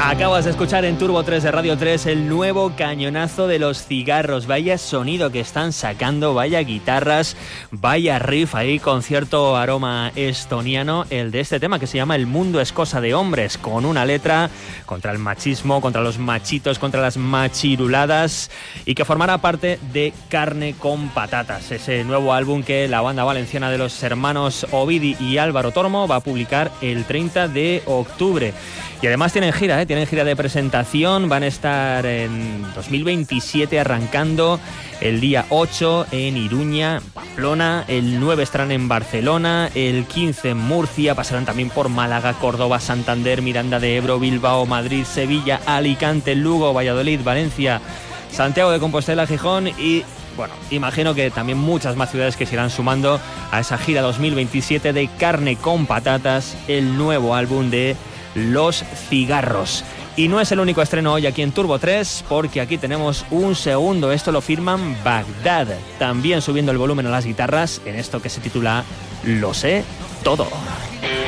Acabas de escuchar en Turbo 3 de Radio 3 el nuevo cañonazo de Los Cigarros. Vaya sonido que están sacando, vaya guitarras, vaya riff ahí con cierto aroma estoniano, el de este tema que se llama El mundo es cosa de hombres, con una letra contra el machismo, contra los machitos, contra las machiruladas, y que formará parte de Carne con Patatas, ese nuevo álbum que la banda valenciana de los hermanos Ovidi y Álvaro Tormo va a publicar el 30 de octubre. Y además tienen gira de presentación, van a estar en 2027 arrancando el día 8 en Iruña, Pamplona, el 9 estarán en Barcelona, el 15 en Murcia, pasarán también por Málaga, Córdoba, Santander, Miranda de Ebro, Bilbao, Madrid, Sevilla, Alicante, Lugo, Valladolid, Valencia, Santiago de Compostela, Gijón y, bueno, imagino que también muchas más ciudades que se irán sumando a esa gira 2027 de Carne con Patatas, el nuevo álbum de Los Cigarros. Y no es el único estreno hoy aquí en Turbo 3, porque aquí tenemos un segundo. Esto lo firman Bagdad, también subiendo el volumen a las guitarras en esto que se titula Lo sé todo.